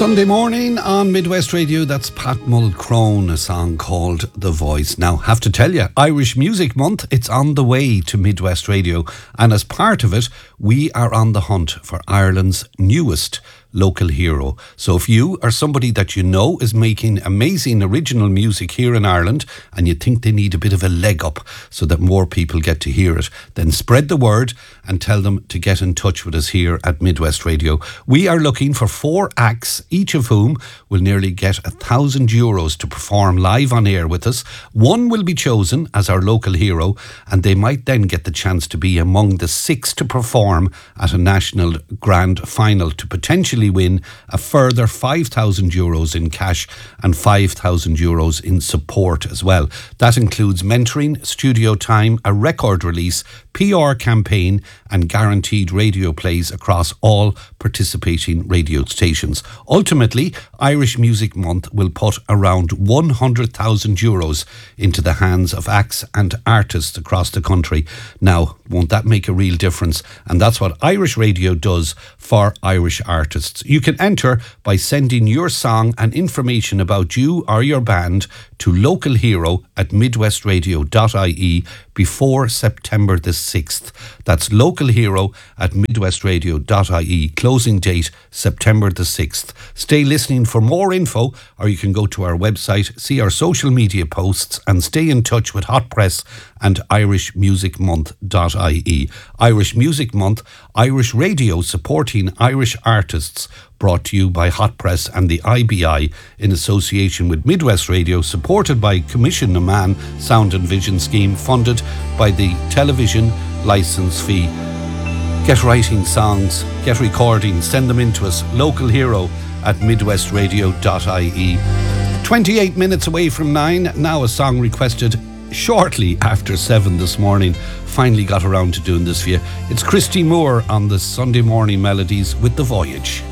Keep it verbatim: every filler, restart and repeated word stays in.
Sunday morning on Midwest Radio, that's Pat Mulcrone, a song called The Voice. Now, have to tell you, Irish Music Month, it's on the way to Midwest Radio, and as part of it, we are on the hunt for Ireland's newest local hero. So if you or somebody that you know is making amazing original music here in Ireland and you think they need a bit of a leg up so that more people get to hear it, then spread the word and tell them to get in touch with us here at Midwest Radio. We are looking for four acts, each of whom will nearly get a thousand euros to perform live on air with us. One will be chosen as our local hero, and they might then get the chance to be among the six to perform at a national grand final to potentially win a further five thousand euros in cash and five thousand euros in support as well. That includes mentoring, studio time, a record release, P R campaign and guaranteed radio plays across all participating radio stations. Ultimately, Irish Music Month will put around one hundred thousand euros into the hands of acts and artists across the country. Now, won't that make a real difference? And that's what Irish Radio does for Irish artists. You can enter by sending your song and information about you or your band to localhero at midwestradio dot I E before September the sixth. That's localhero at midwestradio dot I E. Closing date September the sixth. Stay listening for more info, or you can go to our website, see our social media posts and stay in touch with Hot Press and irish music month dot I E. Irish Music Month, Irish Radio supporting Irish artists, brought to you by Hot Press and the I B I in association with Midwest Radio, supported by Commission Naman Sound and Vision Scheme, funded by the television licence fee. Get writing songs, get recording, send them in to us, local hero at midwestradio dot I E. twenty-eight minutes away from nine, now a song requested shortly after seven this morning. Finally got around to doing this for you. It's Christy Moore on the Sunday Morning Melodies with The Voyage.